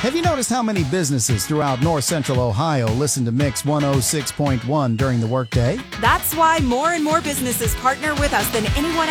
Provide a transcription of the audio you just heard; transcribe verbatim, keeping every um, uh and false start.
Have you noticed how many businesses throughout north central Ohio listen to Mix one oh six point one during the workday? That's why more and more businesses partner with us than anyone